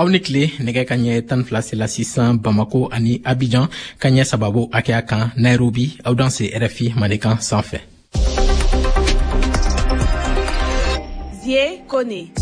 aw ni tile nɛgɛ ka ɲɛ 12 la sisan Bamako ani Abidjan ka ɲɛ sababu hakɛya kan Nairobi aw dan se RFI Manikan sanfɛ. Zie Kone.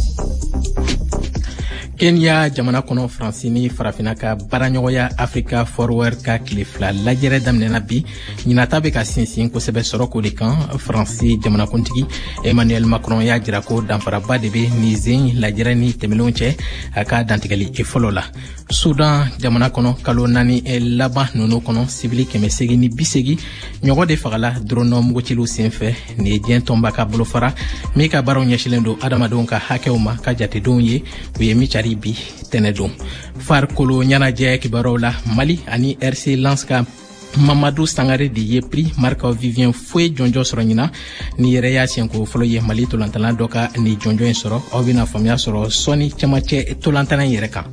Kenya jamana kɔnɔ Faransi ni farafina ka baaraɲɔgɔnya Africa Forward ka tile fila lajɛrɛ daminɛna bi ɲinata bɛ ka sinsin kosɛbɛ sɔrɔ ko de kan Faransi jamanakuntigi Emmanuel Macron y'a jira ko danfaraba de bɛ nin zen lajɛrɛ ni tɛmɛlenw cɛ a ka dantigɛli fɔlɔ la. Sudan jamana kɔnɔ kalo 4 laban ninnu kɔnɔ sibili 880 ɲɔgɔn de fagala drone mugutilu senfɛ ni diɲɛ tɔnba ka bolofara min ka baaraw ɲɛsilen don adamadenw ka hakɛw ma ka jatedenw ye u ye micari bi tɛnɛdon. Farikolo ɲɛnajɛ kibaruw la Mali ani RC Lens ka Mamadou Sangare de ye prix Marc Vivien Foe jɔnjɔ sɔrɔ ɲina ni yɛrɛ y'a siɲɛko fɔlɔ ye Mali tolantalan dɔ ka ni jɔnjɔ in sɔrɔ aw bɛna faamuya sɔrɔ sɔni cɛmancɛ tolantalan yɛrɛ kan.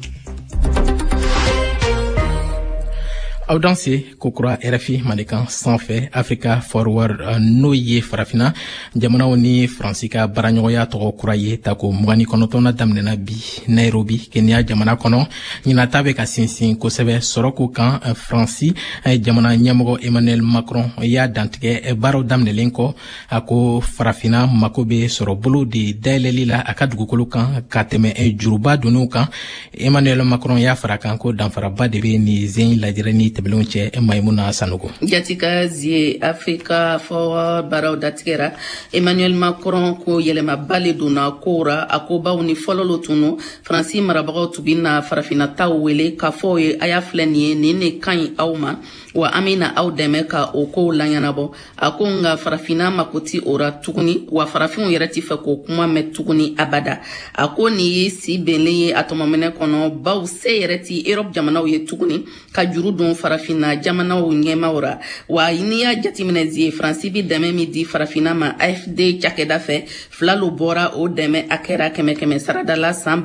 Aw dan se kokura RFI Manikan sanfɛ Africa Forward n'o ye farafina jamanaw ni Faransi ka baaraɲɔgɔnya tɔgɔ kura ye tako 29 daminɛna bi Nairobi Kenya jamana kɔnɔ ɲinata bɛ ka sinsin kosɛbɛ sɔrɔko kan Faransi jamana ɲɛmɔgɔ Emmanuel Macron y'a dantigɛ baaraw daminɛlen kɔ a ko farafina mako bɛ sɔrɔ bolo de dayɛlɛli la a ka dugukolo kan ka tɛmɛ juruba donniw kan. Emmanuel Macron y'a fara kan ko danfaraba de bɛ nin zen lajɛrɛ ni tɛmɛlenw cɛ Maimuna Sanogo. Jatika zie Africa Forward baraw datigɛra Emmanuel Macron ko yɛlɛma bale donna kora a ko baw ni fɔlɔlo tunu Faransi marabagaw tun bɛna farafina taw wele k'a fɔ ye a y'a filɛ nin ye nin ne ka ɲi aw ma wa an bɛna aw dɛmɛ ka o kow laɲɛnabɔ a ko nka farafina mako ti o ra tuguni wa farafinw yɛrɛ ti fɛ k'o kuma mɛn tuguni abada a ko nin ye si bɛnlen ye a tɔmɔminɛ kɔnɔ baw se yɛrɛ ti Europe jamanaw ye tuguni ka juru don farafina jamanaw ɲɛmaw ra wa n'i y'a jateminɛ zie Faransi bi dɛmɛ min di farafina ma AFD cakɛda fɛ filalo bɔra o dɛmɛ a kɛra 100 saradala san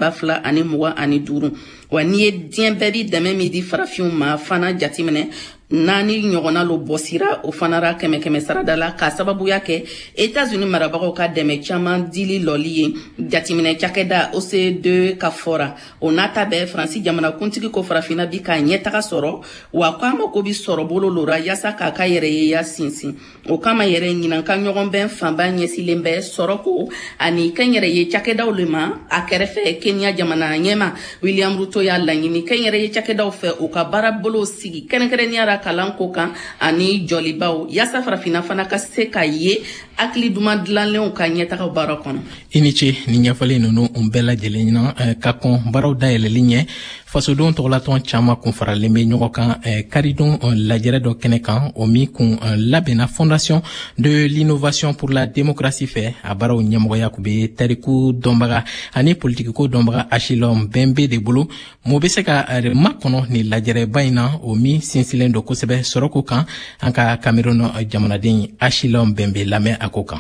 2025 wa n'i ye diɲɛ bɛɛ bi dɛmɛ min di farafinw ma fana jateminɛ naani ɲɔgɔnna lo bɔsira o fana ra 100 saradala ka sababuya kɛ États-Unis marabagaw ka dɛmɛ caman dili lɔli ye jateminɛ cakɛda OCDE ka fɔra o nata bɛ Faransi jamanakuntigi ko farafina bi ka ɲɛtaga sɔrɔ wa ko a mako bi sɔrɔ bolo lora yasa k'a ka yɛrɛ ye ya sinsin o kama yɛrɛ ɲinanka ɲɔgɔn bɛn fanba ɲɛsilen bɛ sɔrɔ ko ani kɛn yɛrɛ ye cakɛdaw le ma a kɛrɛfɛ Kenya jamana ɲɛma William Ruto y'a laɲini kɛn yɛrɛ ye cakɛdaw fɛ o ka baara bolo sigi kɛrɛnkɛrɛnniyara kalan ko kan ani jɔlibaw yasa farafina fana ka se ka ye akili duman dilanlenw ka ɲɛtaga baara kɔnɔ. I ni ce ni ɲɛfɔli ninnu bɛɛ lajɛlen ɲina ka kɔn baaraw dayɛlɛli ɲɛ fasodenw tɔgɔlatɔn caman kun faralen bɛ ɲɔgɔn kan karidon lajɛrɛ dɔ kɛnɛ kan o min kun labɛnna Fondation de l'innovation pour la démocratie fɛ a baaraw ɲɛmɔgɔya kun bɛ tariku dɔnbaga ani politikiko dɔnbaga Achillon Bembe de bolo mo bɛ se ka makɔnɔ ni lajɛrɛba in na o min sinsilen don kosɛbɛ sɔrɔko kan an ka Cameroun jamanaden Achillon Bembe lamɛn a ko kan.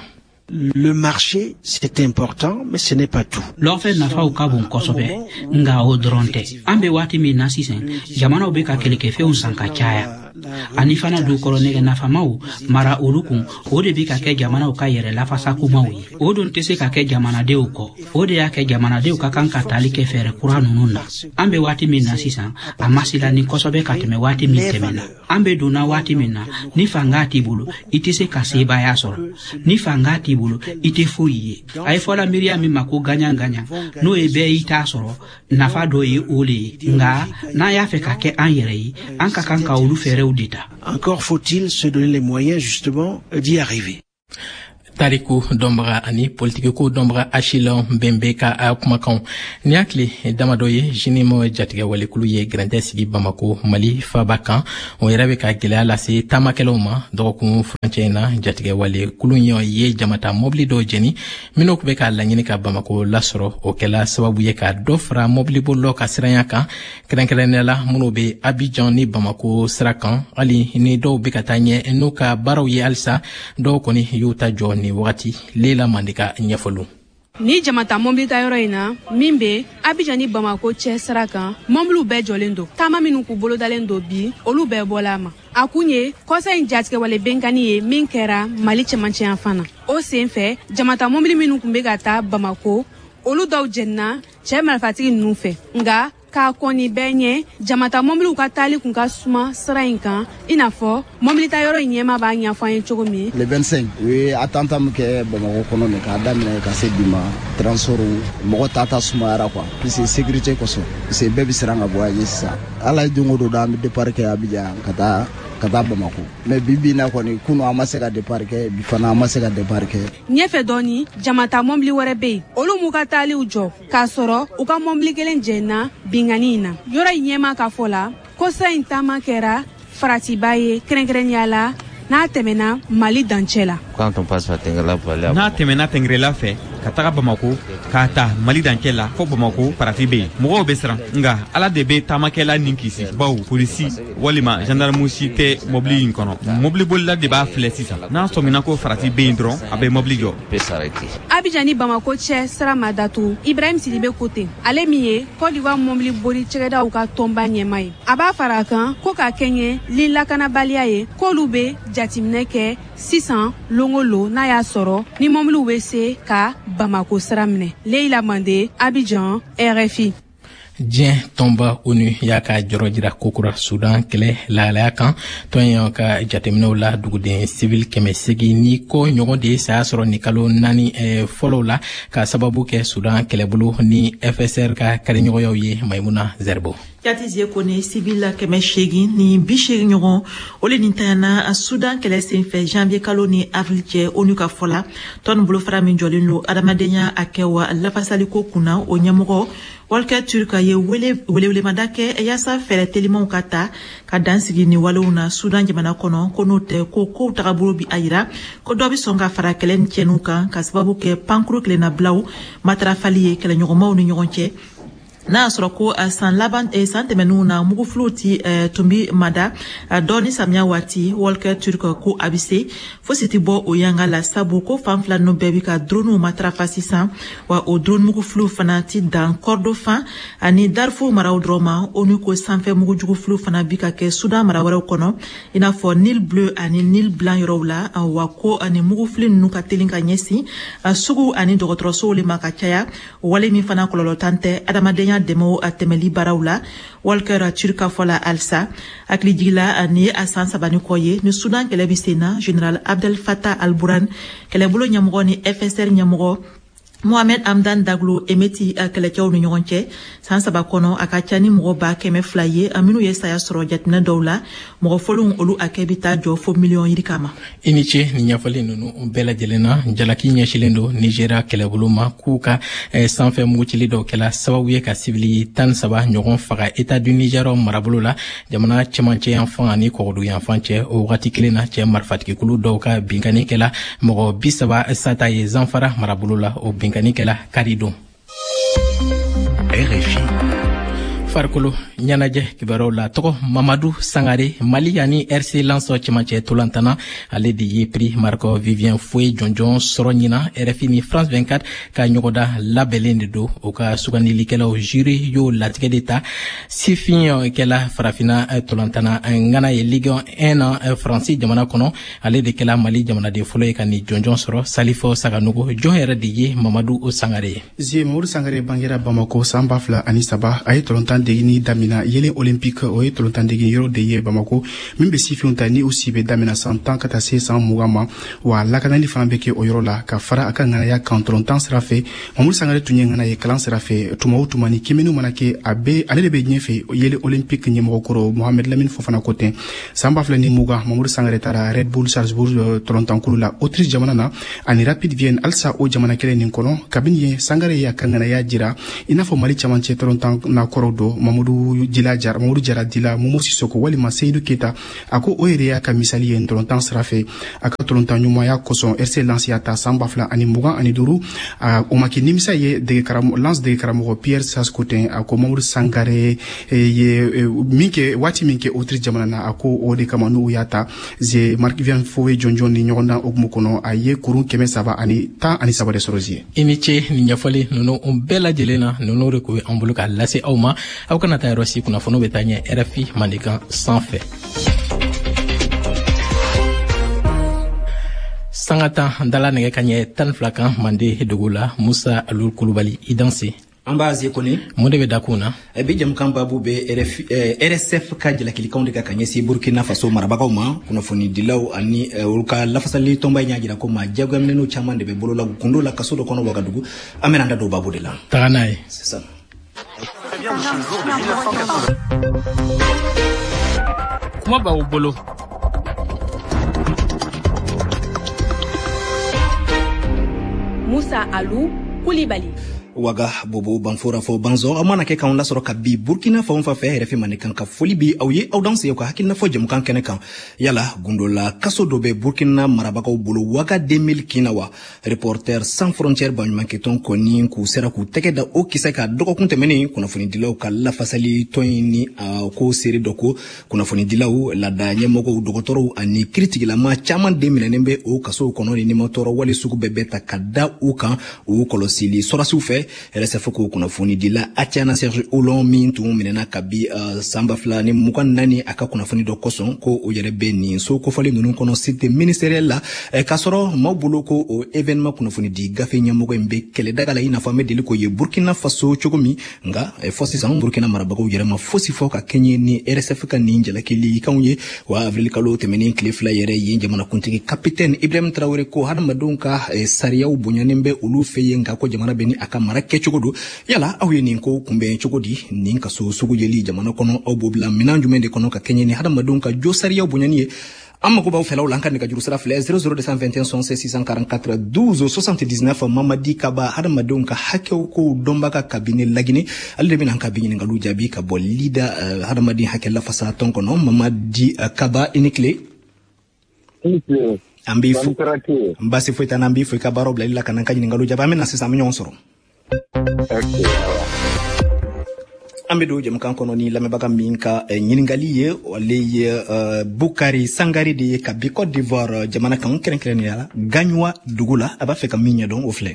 Le marché, c'est important, mais ce n'est pas tout. L'offre nafa ka bon kosɛbɛ nga o dɔrɔn tɛ an bɛ waati min na sisan jamanaw bɛ ka kɛlɛkɛfɛnw san ka caya ani fana dukɔrɔ nɛgɛ nafamaw mara olu kun o de bɛ ka kɛ jamanaw ka yɛrɛ lafasakumaw ye o dun tɛ se ka kɛ jamanadenw kɔ o de y'a kɛ jamanadenw ka kan ka tali kɛ fɛɛrɛ kura ninnu na an bɛ waati min na sisan a masila ni kosɛbɛ ka tɛmɛ waati min tɛmɛna an bɛ donna waati min na ni fanga t'i bolo i tɛ se ka sebaaya sɔrɔ ni fanga t'i bolo i tɛ foyi ye a ye fɔla miiriya min ma ko gaɲa n'o ye bɛɛ i t'a sɔrɔ nafa dɔ ye o le ye nka n'an y'a fɛ ka kɛ an yɛrɛ ye an ka kan ka olu fɛɛrɛw de ta. Encore faut-il se donner les moyens justement d'y arriver. Tariku dɔnbaga ani politikiko dɔnbaga Achillon Bembe ka kumakan ni hakili damadɔ ye Jinimo jatigɛ walekulu ye grɛntɛ sigi Bamako Mali faba kan o yɛrɛ bɛ ka gɛlɛya lase taamakɛlaw ma dɔgɔkun furancɛ in na jatigɛ walekulu ye jamata mobili dɔw jɛni minnu tun bɛ ka laɲini ka Bamako lasɔrɔ o kɛla sababu ye ka dɔ fara mobili bolila ka siranya kan kɛrɛnkɛrɛnnenya la minnu bɛ Abidjan ni Bamako sira kan hali ni dɔw bɛ ka taa ɲɛ n'u ka baaraw ye halisa dɔw kɔni y'u ta jɔ ni wagati Leila Mandika ɲɛfɔlu. Ni jamata mobili ta yɔrɔ in na min bɛ Abidjan ni Bamako cɛ sira kan mobiliw bɛɛ jɔlen don taama minnu k'u bolodalen don bi olu bɛɛ bɔla a ma a kun ye kɔsa in jatigɛwale bɛnkani ye min kɛra Mali cɛmancɛ yan fana o sen fɛ jamata mobili minnu kun bɛ ka taa Bamako olu dɔw jɛnna cɛ marifatigi ninnu fɛ nka k'a kɔni bɛɛ ɲɛ jamata mobiliw ka taali kun ka suma sira in kan i n'a fɔ mobilita yɔrɔ in ɲɛma b'a ɲɛfɔ an ye cogo min. Le 25 u ye attentat min kɛ Bamako kɔnɔ nin k'a daminɛ ka se bi ma transport mɔgɔ tata sumayara quoi puisque sécurité kosɔn parce que bɛɛ bɛ siran ka bɔ an ye sisan ala ye don o don da an bɛ départ kɛ Abidjan ka taa Bamako mais bibi na kɔni kunu an ma se ka départ kɛ bi fana an ma se ka départ kɛ. ɲɛfɛ dɔɔni jamata mobili wɛrɛ bɛ yen olu m'u ka taaliw jɔ k'a sɔrɔ u ka mobili kelen jɛnna bingani in na yɔrɔ in ɲɛma ka fɔ la ko sira in taama kɛra faratiba ye kɛrɛnkɛrɛnnenya la n'a tɛmɛna Mali dancɛ la. n'a tɛmɛna Tɛngɛrɛla fɛ ka taga Bamako k'a ta Mali dancɛ la fo Bamako farati bɛ yen mɔgɔw bɛ siran nka ala de bɛ taamakɛla nin kisi baw polisi walima gendarme si tɛ mobili in kɔnɔ mobili bolila de b'a filɛ sisan n'a sɔmina ko farati bɛ yen dɔrɔn a bɛ mobili jɔ. Abidjan ni Bamako cɛ sira ma datugu Ibrahim Sidibe ko ten ale min ye Côte d'Ivoire mobili boli cɛkɛdaw ka tɔnba ɲɛma ye a b'a fara a kan ko ka kɛɲɛ ni lakanabaliya ye k'olu bɛ jateminɛ kɛ sisan longolo n'a y'a sɔrɔ ni mobiliw bɛ se ka Bamako sira minɛ. Leila Mande, Abidjan, RFI. Diɲɛ tɔnba ONU y'a ka jɔrɔ jira kokura Sudan kɛlɛ lahalaya kan tɔn ka jateminɛw la duguden civil 800 ni ko ɲɔgɔn de saya sɔrɔ ni kalo 4 fɔlɔw la ka sababu kɛ Sudan kɛlɛbolo ni FSR ka kariɲɔgɔnyaw ye Maimuna Zerbo. Yatizie kone civil 800 ni 80 ɲɔgɔn ole ni tayana Sudan kɛlɛ senfɛ janvier kalo ni avril cɛ ONU ka fɔla tɔn bolofara min jɔlen lo adamadenya a kɛ wa lafasaliko kunna o ɲɛmɔgɔ Walker Turk ye welewlemada kɛ yaasa fɛɛrɛ telimanw ka ta ka dansigi ni walew na Sudan jamana kɔnɔ ko n'o tɛ ko kow tagabolo bi a yira ko dɔ bi sɔn ka fara kɛlɛ ni cɛnninw kan ka sababu kɛ pankuru kelennabilaw matarafali ye kɛlɛɲɔgɔnmaw ni ɲɔgɔn cɛ. N'a sɔrɔ ko san tɛmɛnninw na mugufiliw ti tumbi mada dɔɔni samiya waati Walker Turk ko a bi se fosi ti bɔ o yanga la sabu ko fan fila ninnu bɛɛ bi ka droniw matarafa sisan wa o drone mugufiliw fana ti dan Kordofan ani Darfur maraw dɔrɔn ma ONU ko sanfɛ mugujugufiliw fana bi ka kɛ Sudan mara wɛrɛw kɔnɔ i n'a fɔ Nil Bleu ani Nil Blanc yɔrɔw la wa ko ani mugufili ninnu ka teli ka ɲɛsin sugu ani dɔgɔtɔrɔsow le ma ka caya wale min fana kɔlɔlɔ tan tɛ adamadenya dɛmɛw a tɛmɛli baaraw la Walker Turk ka fɔ la alisa hakili jigila ni a san 3 ni kɔ ye ni Sudan kɛlɛ bi sen na General Abdel Fattah al-Burhan kɛlɛbolo ɲɛmɔgɔ ni FSR ɲɛmɔgɔ Mohamed Hamdan Daglo emeti kɛlɛcɛw ni ɲɔgɔn cɛ san 3 kɔnɔ a ka ca ni mɔgɔ 200,000 ye minnu ye saya sɔrɔ jateminɛ dɔw la mɔgɔ fɔlɔw olu a kɛ bi taa jɔ fo miliyɔn yiri kama. I ni ce ni ɲɛfɔli ninnu bɛɛ lajɛlen na jalaki ɲɛsilen don Nigeria kɛlɛbolo ma k'u ka sanfɛ mugutili dɔw kɛla sababu ye ka sivili 13 ɲɔgɔn faga État du Niger marabolo la jamana cɛmancɛ yanfan ani kɔgɔdu yanfan cɛ o wagati kelen na cɛ marifatigikulu dɔw ka binkani kɛla mɔgɔ 30 sata ye Zamfara marabolo la o Kanikela Karidon. RFI. Farkolo ɲanajɛ kibaruw la tɔgɔ Mamadou Sangare Mali ani RC Lanso cɛmancɛ tolantana ale de ye prix Marco Vivien Foe jɔnjɔn sɔrɔ ɲina RFI ni France 24 ka ɲɔgɔnda labɛnlen de don o ka sugandilikɛlaw jury y'o latigɛ de ta sifin kɛla farafina tolantana ngana ye Ligue 1 na Faransi jamana kɔnɔ ale de kɛla Mali jamanaden fɔlɔ ye ka ni jɔnjɔn sɔrɔ Salifo Saganogo jɔn yɛrɛ de ye Mamadou Sangare. Mamadou Sangare bangera Bamako san 2003 a ye tolontan degini damina yelen olympique o ye tolontan degini yɔrɔ de ye Bamako min bɛ sifinw ta ni u si bɛ damina san 10 ka taa se san 20 ma wa lakanali fana bɛ kɛ o yɔrɔ la ka fara a ka ŋanaya kan tolontan sira fɛ Mamadou Sangare tun ye ŋana ye kalan sira fɛ tuma o tuma ni kimɛniw mana kɛ ale de bɛ ɲɛ fɛ yelen olympique ɲɛmɔgɔkɔrɔ Mohamed Lamine Fofana ko ten san 2020 Mamadou Sangare taara Red Bull Salzburg tolontankulu la Autriche jamana na ani Rapid Vienne alisa o jamana kelen nin kɔnɔ kabini ye Sangare y'a ka ŋanaya jira i n'a fɔ Mali camancɛ tolontan na kɔrɔ do Mamadou Jara Dila Momo Sissoko walima Seydou Keita a ko o yɛrɛ y'a ka misali ye tolontan sira fɛ a ka tolontan ɲumanya kosɔn RC Lens y'a ta san 2025 o ma kɛ nimisa ye Lens dege karamɔgɔ Pierre Saskoten a ko Mamadou Sangare ye min kɛ waati min kɛ Autriche jamana na a ko o de kama n'u y'a ta ze Marc Vivien Foe jɔnjɔn ni ɲɔgɔn dan okumu kɔnɔ a ye kurun 113 de sɔrɔ zie. I ni ce ni ɲɛfɔli ninnu bɛɛ lajɛlen na ninnu de ko an bolo ka lase aw ma aw kana taa yɔrɔ si kunnafoniw bɛ taa ɲɛ RFI Mandikan sanfɛ. Sangata dala nɛgɛ ka ɲɛ 12 kan Mande dugu la Musa Alul Kulubali i danse. ambazi koni monde be dakuna e be jam kamba bu be RSF ka jela kilikan de ka kanyesi Burkina Faso marabagaw ma kuna foni dilaw ani ulka lafasali tomba nya jira ko ma jagam nenu chama de be bolola gundo la kaso do kono wagadugu amenanda do babu de la taganay c'est ça. Kuma ba bolo Musa Alou Koulibaly waga bobo banfora fo banzo amana ke kan la soro ka bi Burkina fa on fa fe refi man kan ka foli bi awye aw danse yo ka hakina fo jam kan kene kan yala gundola kaso do be Burkina marabako bolo waga 2000 kinawa reporter sans frontières ban man ke ton koni ku sera ku teke da o kisa ka doko kunte meni kuna foni dilaw ka la fasali toyni ko seri doko kuna foni dilaw la da nyemoko dogotoro ani critique la ma chaman 2000 nembe o kaso kono ni motoro wali suku bebeta kada o kan o kolosili sora sufe RSF ko kuna foni dila Atiana Serge Olon mintu minena kabi samba flani mukan nani aka kuna foni do koson ko o yere beni so ko fali nunu kono site ministériel la kasoro mabulo ko o événement kuna foni di gafe nyamogo mbe kele daga la ina fami dili ko ye Burkina Faso chogomi nga fosi sang Burkina marabako yere ma fosi foka kenye ni RSF ka ninja la kili kanye wa avril kalo temeni cliff la yere yenje mana kuntiki capitaine Ibrahim Traoré ko hadama donka sariya ubunyanembe ulu feye nga ko jamana beni aka marake chogodo yala awye ninko kumbe chogodi ninka so sugu yeli jamana kono obobla minanju mende kono ka kenye ni hadama donka josariya ubunyanie amma ko baw felaw lankan ka jurusra fle 00221 644 12 79 mamadi kaba hadama donka hakew ko dombaka kabine lagine alde bin hanka bin ngalu jabi ka bol leader hadama din hakella fasa ton kono mamadi kaba inikle ambi fu mbasi fu tanambi fu kabaro bla ila kananka ngalu jaba men asisa minyon soro okay. Ambedo jam kan kono ni lame baga minka nyiningali ye wale Bukari Sangari de ka bi Côte d'Ivoire jamana kan kren yala ganywa dugula aba fe ka minya don ofle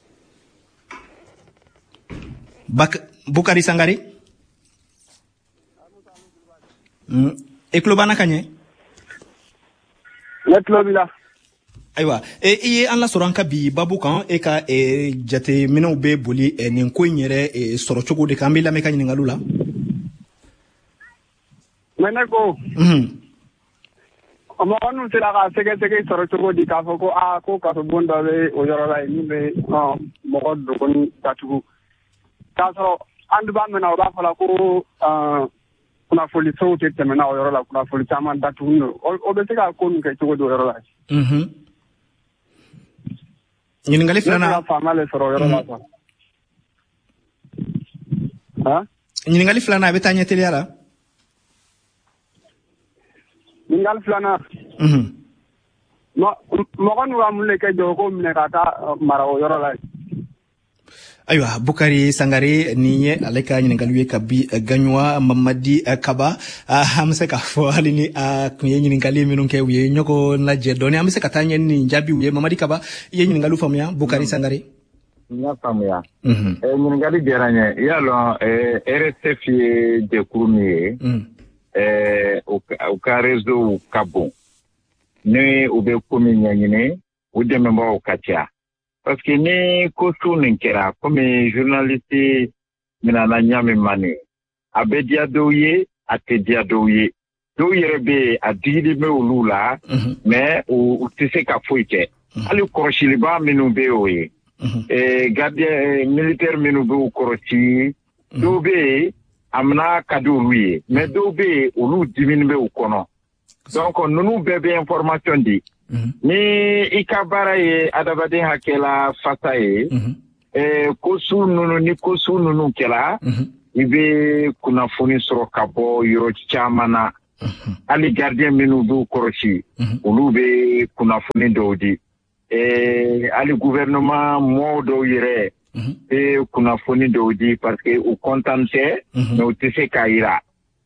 Bukari Sangari eklobana kanye netlobila aywa iye an la soranka bi babu kan e ka jate minw be boli nin ko nyere soro cogo de kan bi la me ka nyingalu la meneko omo onu sira ka sege soro cogo di ka foko ko ka so bonda be o yoro la ni be mo ko do kon tatugo ka so andu ba mena o ba fala ko kuna foli so te temena o yoro la kuna foli chama tatugo o be sega ko nu ke cogo do yoro la nyiningali flana famale soro yoro la ha nyiningali flana be tanya teliara nyiningali flana mo kanu amule ke jogo mine kata marawo yoro la aywa Bukari Sangare niye aleka nyiningali kabi ganywa mamadi kaba hamse ka fo halini kunye nyiningali minunke wiye nyoko na jedoni hamse katanya ni njabi wiye mamadi kaba ye nyiningali famya Bukari Sangare nya famya nyiningali deranye yalo RSF de kurumi o ka rezo kabo ne ube kumi nyanyine udeme mba okatia parce que ni kosu ninkera comme journaliste minana nyame mane abedia doye atedia doye rebe adidi me ulula mais ou tise ka foike ali koroshiliba minu be oye gardien militaire minu be koroshi dobe amna kadouye mais dobe ulu dimine be ukono donc nous bébé information di ni ikabara ye adabade hakela fasa ye kosu nunu kela ibe kuna funi soro kabo yoro chamana ali gardien minu bu koroshi ulu be kuna funi dodi ali gouvernement modo yere kuna funi dodi parce que u contente no tise kaira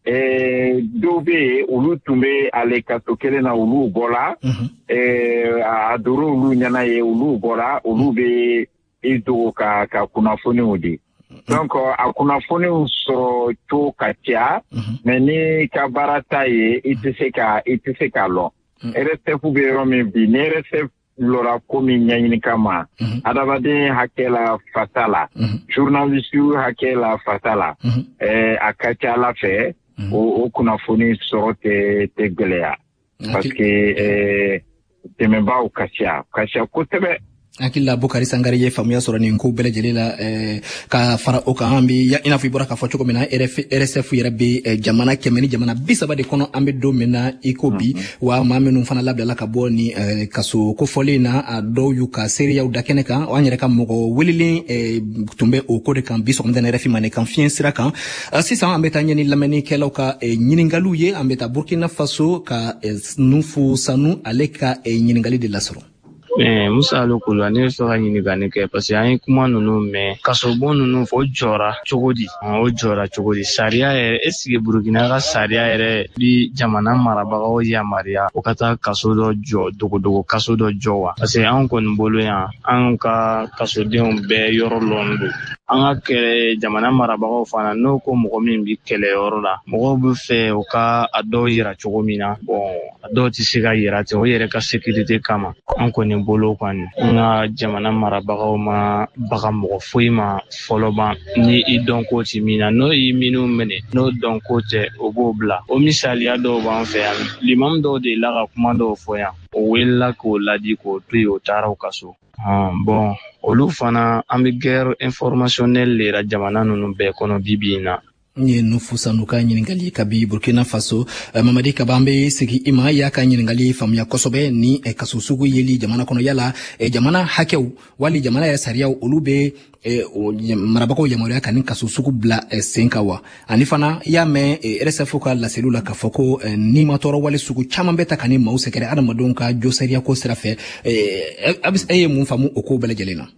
dobe ulu tumbe ale katokele na ulu bola adoro ulu nyana ye ulu bola ulu be ido ka kunafoni udi donc akunafoni so to katia meni kabarata ye itise ka lo RSF be romi bi RSF lora komi ɲɛɲini kama adamaden hakɛ la fasa la journaliste hakɛ la fasa la a ka ca Ala fɛ o kunnafoni sɔrɔ tɛ gwɛlɛya parce que tɛmɛbaaw ka ca kosɛbɛ. Akila Bukari Sangare ye famuya sɔrɔ nin ko bɛɛ lajɛlen la ka fara o kan an bɛ ina fɔ i bɔra k'a fɔ cogo min na RSF yɛrɛ bɛ jamana 100 ni jamana 30 de kɔnɔ an bɛ don min na i ko bi wa maa minnu fana labilala ka bɔ ni kaso kofɔlen na a dɔw y'u ka seereyaw da kɛnɛ kan an yɛrɛ ka mɔgɔ welelen tun bɛ o ko de kan bi sɔgɔmada RFI ma ne kan fiɲɛ sira kan sisan an bɛ taa ɲɛni lamɛnnikɛlaw ka ɲininkaliw ye an bɛ taa Burkina Faso ka Nufu Sanu ale ka ɲininkali de lasɔrɔ. Musa Alukulu ne fɛ ka ɲininkali kɛ parce que an ye kuma ninnu mɛn kasobon ninnu fɔ o jɔra cogo di sariya yɛrɛ est-ce que Burkina ka sariya yɛrɛ bi jamana marabagaw yamaruya o ka taa kaso dɔ jɔ dogodogo kaso dɔ jɔ wa parce que an kɔni bolo yan an ka kasodenw bɛɛ yɔrɔ lɔn don an ka kɛlɛ jamana marabagaw fana n'o ko mɔgɔ min bi kɛlɛyɔrɔ la mɔgɔw bɛ fɛ u ka a dɔw yira cogo min na a dɔw tɛ se ka yira ten o yɛrɛ ka sécurité kama an kɔni bolo kɔni an ka jamana marabagaw ma baga mɔgɔ foyi ma fɔlɔ ban ni i dɔn ko ti min na n'o y'i minnu minɛ n'o dɔn ko tɛ o b'o bila o misaliya dɔw b'an fɛ yan limamu dɔw de la ka kuma dɔw fɔ yan o welela k'o ladi k'o to yen o taara u ka so bon olu fana an bɛ guerre informationnelle de la jamana ninnu bɛɛ kɔnɔ bibi in na. Nye Nufu Sanu ka ɲininkali kabi Burkina Faso Mamadi Kaba an bɛ segi i ma y'a ka ɲininkali faamuya kosɛbɛ ni kaso sugu yeli jamana kɔnɔ yala jamana hakɛw wali jamana yɛrɛ sariyaw olu bɛ marabagaw yamaruya ka ni kaso sugu bila sen kan wa ani fana y'a mɛn RSF ka laseliw la k'a fɔ ko ni ma tɔɔrɔ wali sugu caman bɛ ta ka ni maaw sɛgɛrɛ adamadenw ka jo sariya ko sira fɛ e ye mun faamu o ko bɛɛ lajɛlen na.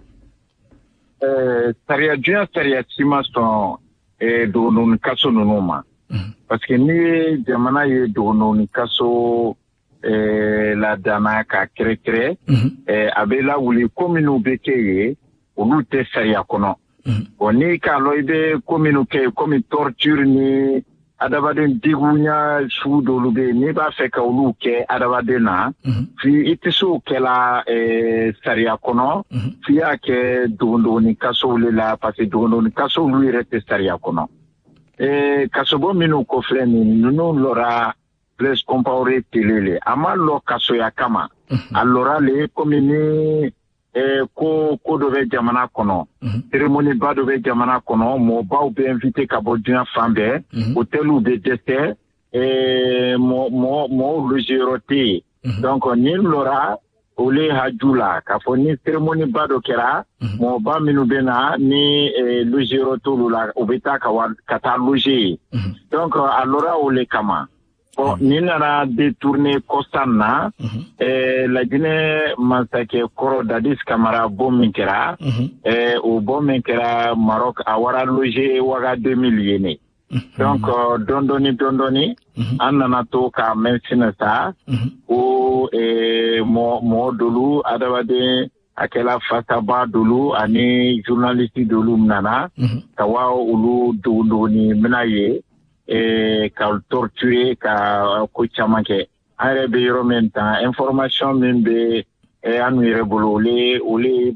Diɲɛ sariya si ma sɔn dogononin kaso ninnu ma parce que ni jamana ye dogononin kaso ladana ka kɛrɛkɛrɛ a bɛ lawuli ko minnu bɛ kɛ yen olu tɛ sariya kɔnɔ bon ni k'a lɔ i bɛ ko minnu kɛ komi torture ni adamaden degunya sugu dɔw bɛ yen n'i b'a fɛ ka olu kɛ adamaden na fi i tɛ se o kɛla sariya kɔnɔ f'i y'a kɛ dogononin kasow de la parce que dogononin kasow olu yɛrɛ tɛ sariya kɔnɔ kasobon minnu kɔfilɛ nin ninnu lɔra place compaoré télé le a ma lɔ kasoya kama a lɔra le komi ni ko dɔ bɛ jamana kɔnɔ cérémonie ba dɔ bɛ jamana kɔnɔ mɔgɔbaw bɛ invité ka bɔ diɲɛ fan bɛɛ hôteliw bɛ dɛsɛ mɔgɔw logeyɔrɔ tɛ yen donc ni lɔra olu haju la k'a fɔ ni cérémonie ba dɔ kɛra mɔgɔba minnu bɛ na ni logeyɔrɔ t'olu la u bɛ taa ka taa loger donc a lɔra o le kama. Bon, ni nana détourner kɔsan na Laginɛ masakɛ kɔrɔ Dadis Camara bɔ min kɛra o bɔ min kɛra Maroc a wara loger waga 2000 ye ne donc dɔndɔni an nana to ka mɛn sinɛ sa ko mɔgɔ dolu adamaden a kɛla fasaba dolu ani journaliste dolu nana ka wa olu dogoni mina ye ka torturer ka ko caman kɛ an yɛrɛ bɛ yɔrɔ min tan information min bɛ an yɛrɛ bolo ole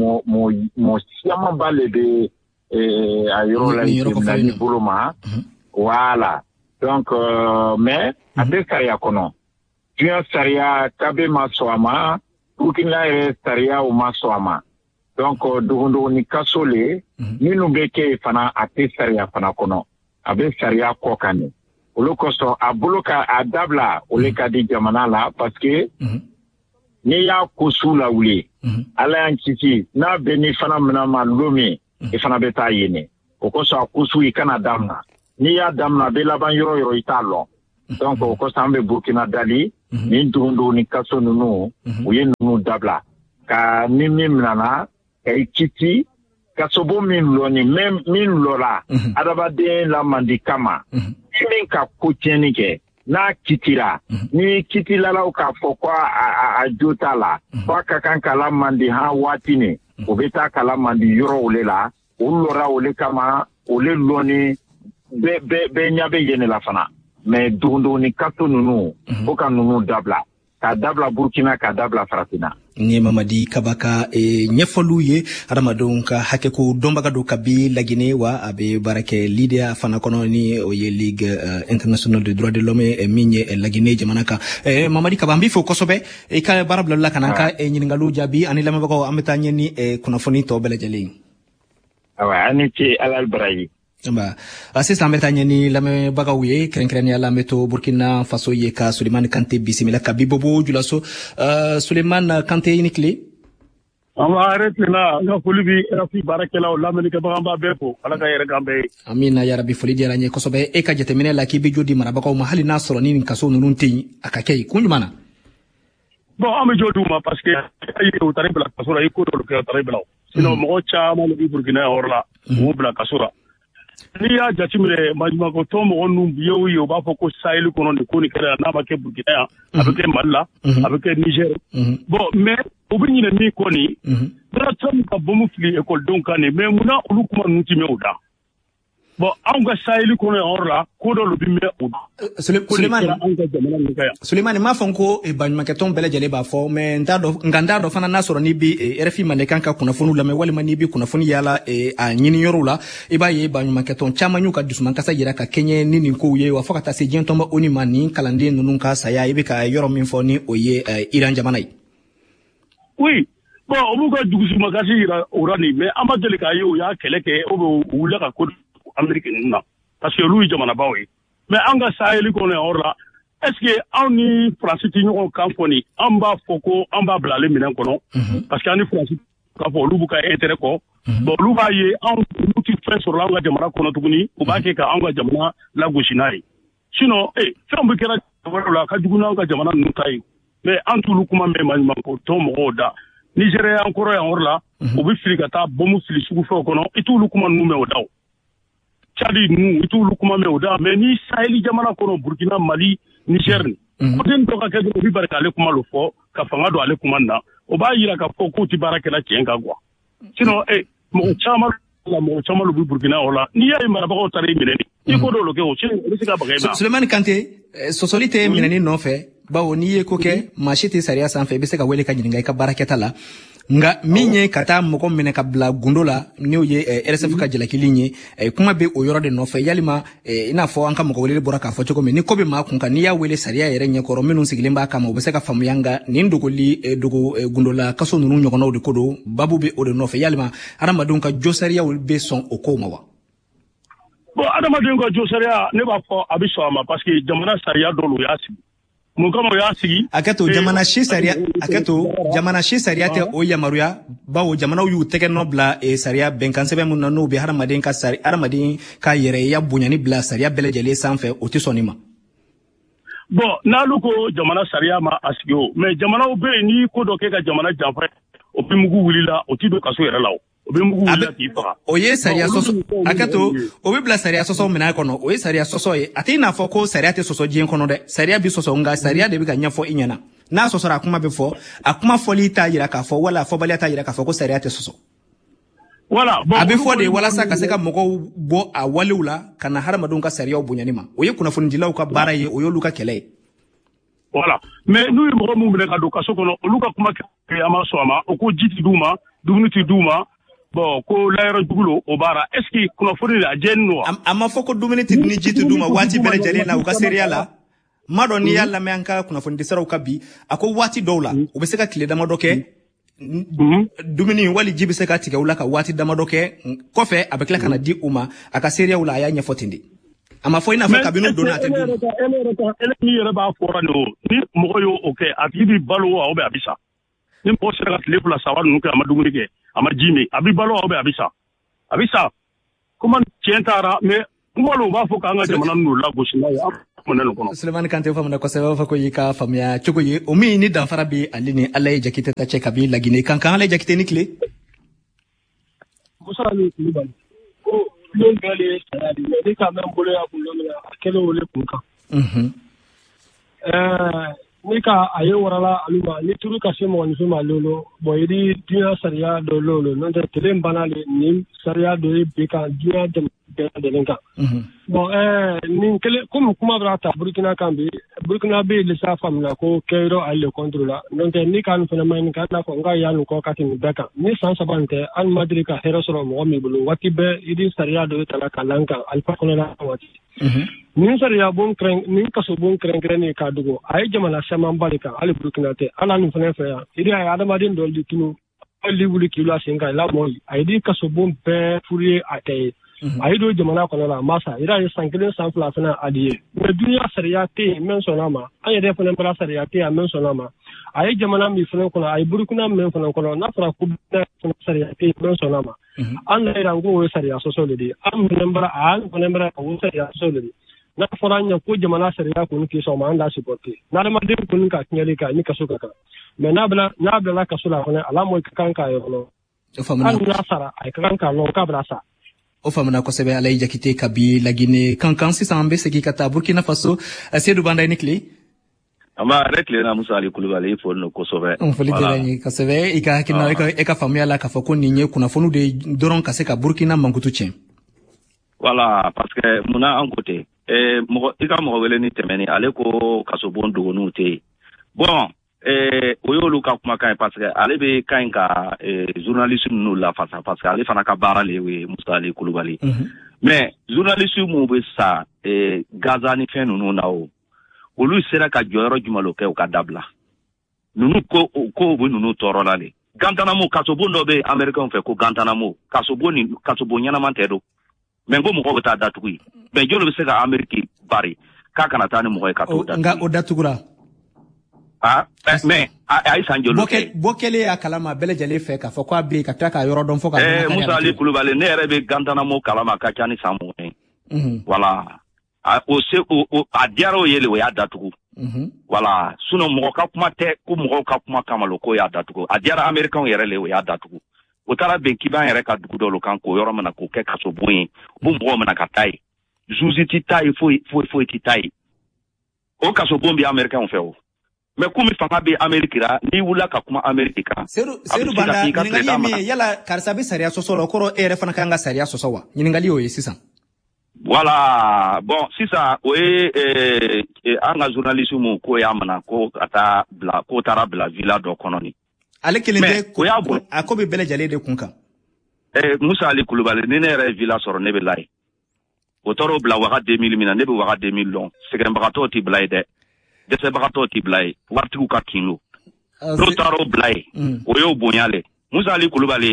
mɔ siaman ba le bɛ a yɔrɔ la tribunal bolo ma voilà donc mais a tɛ sariya kɔnɔ diɲɛ sariya kabe ma sɔn a ma Burkina yɛrɛ sariya o ma sɔn a ma donc dogondogoni kaso le minnu bɛ kɛ fana a tɛ sariya fana kɔnɔ a bɛ sariya kɔ kan de olu kosɔn a bolo ka a dabila ole ka di jamana la parce que n'i y'a ko su la wuli ala y'an kisi n'a bɛ ni fana mina ma don min i fana bɛ taa yen o kosɔn a ko su i kana damina n'i y'a damina a bɛ laban yɔrɔ yɔrɔ i t'a lɔn donc o kosɔn an bɛ Burkina dali ni dogondo ni kaso ninnu u ye ninnu dabila ka ni min minana ka i kisi kasobo min lɔni min lɔra adamaden lamandi kama min ka ko tiɲɛni kɛ n'a kitira ni kitilalaw k'a fɔ ko a jo t'a la ko a ka kan ka lamandi waati ni o bɛ taa ka lamandi yɔrɔw le la o lɔra o le kama o le lɔni bɛɛ ɲɛ bɛ yen la fana mais dogondogoni kaso ninnu fo ka ninnu dabila k'a dabila Burkina k'a dabila Farafina. Ni Mamadi Kabaka ɲɛfɔliw ye adamadenw ka hakɛko dɔnbaga do kabi Lagine wa a bɛ baara kɛ Lydia fana kɔnɔ ni o ye Ligue internationale des droits de l'homme min ye Lagine jamana kan. Mamadi Kaba an b'i fo kosɛbɛ i ka baara bila la ka na ka ɲininkaliw jaabi ani lamɛnbagaw an bɛ taa ɲɛ ni kunnafoni tɔ bɛɛ lajɛlen. Awa ani ce Alal Baraji. Sisan an bɛ taa ɲɛ ni lamɛnbagaw ye kɛrɛnkɛrɛnnenya la an bɛ to Burkina Faso ye ka Sulemani Kante bisimila ka bi Bobo Julaso. Sulemani Kante i ni tile. An b'a yɛrɛ tilenna an ka foli bi RFI baarakɛlaw lamɛnnikɛbaga an b'a bɛɛ fo Ala ka hɛrɛ k'an bɛɛ ye. Amina yarabi foli diyara n ye kosɛbɛ e ka jateminɛ la k'i bɛ jo di marabagaw ma hali n'a sɔrɔ ni nin kaso ninnu tɛ yen a ka kɛ yen kun jumɛn na. Bon an bɛ jo d'u ma parce que u taara bila kaso la i ko dɔw kɛ u taara bila o sinon mɔgɔ caman de bɛ Burkina yɔrɔ la u bila kaso la. N'i y'a jateminɛ maɲumako tɔn mɔgɔ ninnu bi ye u b'a fɔ ko Sahel kɔnɔ nin ko nin kɛra n'a ma kɛ Burkina yan a bɛ kɛ Mali la a bɛ kɛ Niger. Bon mais u bɛ ɲinɛ min kɔ nin Donald Trump ka bombe fili ekɔlidenw kan nin mais munna olu kuma ninnu tɛ mɛn o da. Bon anw ka Sahel kɔnɔ yan yɔrɔ la ko dɔ bɛ mɛn o da. Sulemani m'a fɔ ko baɲumankɛ tɔn bɛɛ lajɛlen b'a fɔ mais n t'a dɔn fana n'a sɔrɔ n'i bɛ RFI Mandenkan ka kunnafoniw lamɛn walima n'i bɛ kunnafoni yaala a ɲini yɔrɔw la i b'a ye baɲumankɛ tɔn caman y'u ka dusumankasa yira ka kɛɲɛ ni nin kow ye wa fo ka taa se diɲɛ tɔnba ONU ma nin kalanden ninnu ka saya i bɛ ka yɔrɔ min fɔ ni o ye Iran jamana ye. Oui. Bon o b'u ka dusumankasi yira o yɔrɔ nin mais an ma deli k'a ye u y'a kɛlɛ kɛ o bɛ u wulila ka ko Amérique ninnu na parce que olu ye jamanabaw ye mais an ka Sahel kɔnɔ yan yɔrɔ la est ce que anw ni Faransi tɛ ɲɔgɔn kan fɔ nin an b'a fɔ ko an b'a bila ale minɛn kɔnɔ parce que an ni Faransi k'a fɔ olu b'u ka intérêt kɔ bon olu b'a ye anw olu tɛ fɛn sɔrɔ an ka jamana kɔnɔ tuguni u b'a kɛ ka an ka jamana lagosi n'a ye sinon fɛn bɛ kɛra jamana la a ka jugu n'an ka jamana ninnu ta ye mais an t'olu kuma mɛn maɲumanko tɔn mɔgɔw da Nigéria yan kɔrɔ yan yɔrɔ la u bɛ fili ka taa bombe fili sugu fɛnw kɔnɔ i t'olu kuma ninnu mɛn o da o. Tchadi ninnu i t'olu kuma mɛn o da mais ni Sahel jamana kɔnɔ Burkina Mali Niger ni côté dɔ ka kɛ dɔrɔn u bɛ bari k'ale kuma lo fɔ ka fanga don ale kuma na o b'a yira k'a fɔ k'u tɛ baara kɛla tiɲɛ kan quoi sinon mɔgɔ caman lu bɛ Burkina o la n'i y'a ye marabagaw taara i minɛ ni i ko dɔw kɛ o sinon o bɛ se ka baga i ma. Sulemani Kante sɔsɔli tɛ minɛni nɔfɛ bawo n'i ye ko kɛ maa si tɛ sariya sanfɛ i bɛ se ka wele ka ɲininka i ka baarakɛta la nga min ye ka taa mɔgɔ minɛ ka bila gundo la n'o ye RSF ka jalakili ye kuma bɛ o yɔrɔ de nɔfɛ yalima i n'a fɔ an ka mɔgɔ wele bɔra k'a fɔ cogo min ni ko bɛ maa kun kan n'i y'a wele sariya yɛrɛ ɲɛkɔrɔ minnu sigilen b'a kama u bɛ se ka faamuya nga nin dogoli dogo gundola kaso ninnu ɲɔgɔnnaw de ko don babu bɛ o de nɔfɛ yalima adamadenw ka jo sariyaw bɛ sɔn o kow ma wa. Bon adamadenw ka jo sariya ne b'a fɔ a bɛ sɔn a ma parce que jamana sariya dɔw y'a sigi. Akato jamana shi sariya tɛ o yamaruya bawo jamanaw y'u tɛgɛ nɔ bila sariya bɛnkan sɛbɛn mun na n'u bɛ hadamaden ka yɛrɛya bonyani bila sariya bɛɛ lajɛlen sanfɛ o tɛ sɔn nin ma. Bon n'alu ko jamana sariya ma a sigi o mais jamanaw bɛ yen n'i ko dɔ kɛ ka jamana janfa o bɛ mugu wulila o tɛ don kaso yɛrɛ la o. O ye sariya sɔsɔ akato o bɛ bila sariya sɔsɔ minɛ kɔnɔ o ye sariya sɔsɔ ye a tɛ n'a fɔ ko sariya tɛ sɔsɔ diɲɛ kɔnɔ dɛ sariya bɛ sɔsɔ nka sariya de bɛ ka ɲɛfɔ i ɲɛna n'a sɔsɔra a kuma bɛ fɔ a kuma fɔli t'a yira k'a fɔ wala fɔbaliya t'a yira k'a fɔ ko sariya tɛ sɔsɔ a bɛ fɔ de walasa ka se ka mɔgɔw bɔ a walew la ka na hadamadenw ka sariyaw bonyani ma o ye kunnafonidilaw ka baara ye o y'olu ka kɛlɛ ye. Voilà mais n'u ye mɔgɔ minnu minɛ ka don kaso kɔnɔ olu ka kuma kɛ a ma sɔn a ma o ko ji tɛ d'u ma dumuni tɛ d'u ma. Bon ko layɔrɔ jugulo o baara est ce que kunnafoni a jɛni no a ma fɔ ko dumuni tɛ ni ji tɛ d'u ma waati bɛɛ lajɛlen na u ka seereya la ma dɔn n'i y'a lamɛn an ka kunnafoni disaraw ka bi a ko waati dɔw la u bɛ se ka tile damadɔ kɛ dumuni wali ji bɛ se ka tigɛ u la ka waati damadɔ kɛ kɔfɛ a bɛ tila ka na di u ma a ka seereyaw la a y'a ɲɛfɔ ten de a ma fɔ i n'a fɔ kabini donna a tɛ dun. Ni yɛrɛ b'a fɔra nin o ni mɔgɔ y'o kɛ a tigi bɛ balo wa ou bien a bɛ sa ni mɔgɔ sera ka tile fila saba ninnu kɛ a ma dumuni kɛ a ma ji min a bɛ balo ou bien a bɛ sa kuma tiɲɛ taara mais kuma dɔw b'a fɔ k'an ka jamana ninnu lagosi n'a ye an kumana nin kɔnɔ. Sulemani Kante faamuya kosɛbɛ b'a fɔ ko i ka faamuya cogo ye o min ni danfara bɛ ale ni Alaye Jakite ta cɛ kabi Lagine kan Alaye Jakite ni tile. Musa ni Kulibali ko bulon bɛɛ de ye saya de ye ni ka mɛn bolo y'a kun min na a kɛlen o de kun kan. Ni ka a ye warala alu ma ni turu ka se mɔgɔninfin ma lolo bon i di diɲɛ sariya dɔ lolo n'o tɛ tele banna le ni sariya dɔ ye bi kan diɲɛ ke delenka bon nin kele comme kuma brata Burkina Kambi Burkina be le sa famna ko kero alle controla donc ni kan fana man kan na ko nga yanu ko katin beka ni san sabante al madri ka herosoro mo mi bulu wati be idi sariya do tala kalanka alfa kola wati nin sariya bon kren nin kaso bon kren ni ka dugo ay jamana sama barika al Burkina te ala nu fana fa idi ay adama din do di tinu ali wuli kilo asinga la mo ay di kaso bon pe furie atay ay do jamana kola la masa ira ay sankelen san fla fana adiye me dunya sariya te men sonama ay de fana bra sariya te men sonama ay jamana mi fana kola ay Burkina men fana kola na fara ku sariya te men sonama an ira ngo sariya so so ledi am nembra an nembra ko sariya so ledi na foranya ko jamana sariya ko ni so ma anda supporter na da madin kun ka kinyali ka ni kaso kaka me na bla kasula ko ala mo kanka yo no famna na sara ay kanka no ka brasa o famna ko sebe alay jakite kabi lagine kankan si sambe segi kata Burkina Faso Seydou Banda nikli ama rekle na Musa Ali Kulubali fo no ko sobe on foli derani ka sebe ika kina eka famia la ka fo ko ninye kuna fonu de doron ka se ka Burkina mangutu chen voilà parce que muna en côté mo ika mo wele ni temeni ale ko kasobon do no te bon oyolu ka kuma kan parce que ale be kan ka journalisme no la face parce que ale fana ka bara lewe Musa Ali Kulubali mais journalisme mo be sa Gaza ni fen no na o olu sera ka joro jumalo ke o ka dabla nunu ko bo nunu toro la le gantana mo kasobon do be american fe ko gantana mo kasobon nyana man tedo mais ngo mo ko ta datugi mais jolo be se ka ameriki bari ka kana tani mo ka to nga o datugura mais ay sanjolo bokele ya kalama bele jale fe ka fo ko abi ka taka yoro don fo ka Musa Ali Kulubali ne rebe gantana mo kalama ka chani samu voilà a diaro yele o ya datugu voilà suno mo ka kuma te ko mo ka kuma kamalo ko ya datugu a diara american yere le o ya datugu o tara ben kiban yere ka dugu do lo kan ko yoro mana ko ke kaso boyin bu mo mana ka tai juzi ti tai fo ti tai o kaso bombi american fe o mais kumi fanga be amerikira ni wula ka kuma amerika Seydou Banda ningali mi yala karsabi sariya soso lo koro ere fana kanga sariya soso wa ningali o yesisan voilà bon si ça anga journalisme ko yamana ko ata bla ko tara bla villa do kononi ale kelende ko akobe bele jale de kunka Musa Ali Kulubali ne re villa soro ne be lay o toro bla waga 2000 mina ne be waga 2000 long segem bagato ti blay de se bagato ti blay wartu ka kinlo no taro blay o yo bonyale Musa Ali Kulubali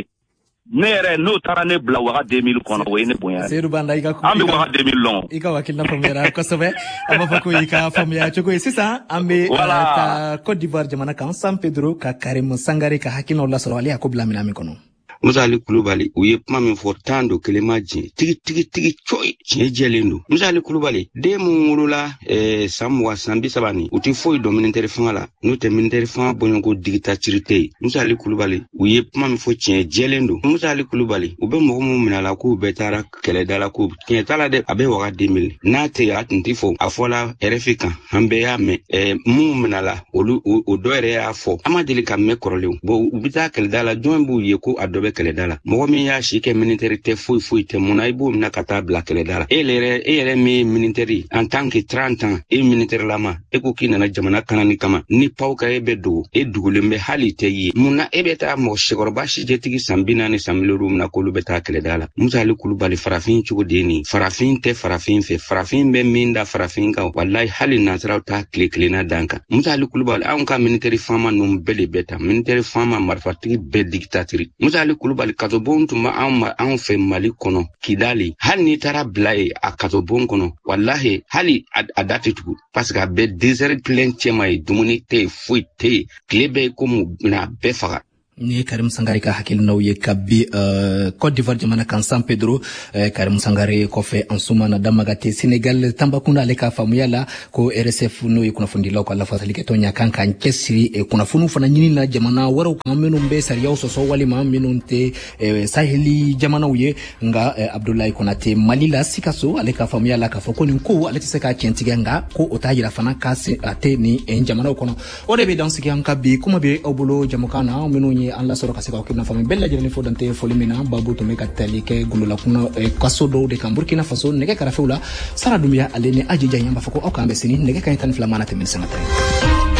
nere no tara ne bla waga 2000 kono we ne bonyale Seydou Banda ika ko ambe waga 2000 long ika wakil na famera ko sobe aba ko ika famia choko sisa ambe ta Côte d'Ivoire jamana kan San Pedro ka Karim Sangare ka hakino la soro ali akobla minami kono Musa Ali Kulubali uye kuma min fo tando kelema ji tigi choi jelendo Musa Ali Kulubali de mu wulula samwa sambi sabani uti foi do ministère fangala no te ministère fang bongo dictaturité Musa Ali Kulubali uye kuma min fo jelendo Musa Ali Kulubali ube mo mo minala ko betara kele dala ko ken tala de abe waga 2000 na te atinti fo afola RFK hambe ya me mu minala olu o do ere afo amadeli ka me korole bo ubita kele dala jombu ye ko adobe kele dala mo mi ya shike militaire te foi te mona ibu na kata bla kele dala ere mi militaire en tant que 30 ans e militaire lama e ko kina na jamana kanani kama ni pauka ebe do e dugulembe hali te yi muna ebe ta mo shigorba shi je tigi sambina ni samiloru na ko lubeta kele dala Musa Ali Kulubali farafin chugo deni farafin te farafin fe farafin be minda farafin ka wallahi hali nasra ta kle na danka Musa Ali Kulubali an ka militaire fama no bele beta militaire fama marfatigi be dictature Musa Ali Kulubali katobon tuma an fe Mali kono Kidali hali ni tara blai a katobon kono wallahi hali adati tugu parce que be desert plein chema dumuni te fuite klebe komu na befaga ni Karim Sangare ka hakil nauye kabi Côte d'Ivoire jamana kan San Pedro Karim Sangare ko fe ansuma na damagate Senegal tambakuna le ka famuyala ko RSF no ikuna fundila ko Allah fasali ke tonya kan kan kesiri kuna funu fana nyini na jamana waro kan menu mbe sariya so wali ma menu te saheli jamana uye nga Abdoulaye Konate Malila sikaso ale ka famuyala ka fokoni ko ale tiseka kentigenga ko otayira fana ka ate ni jamana kono odebe dansi kan kabi kuma be obulo jamukana menu ye an lasɔrɔ ka se ka kibina faamu bɛɛ lajɛlen fo dante foli min na babu tun bɛ ka tali kɛ gulolakuna kaso dɔw de kan Burkina Faso nɛgɛ kɛrɛfɛw la Sara Dumbuya ale ni Aji Diagne b'a fɔ ko aw k'an bɛ sini nɛgɛ kanɲɛ 12 mana tɛmɛ ni sanga tɛ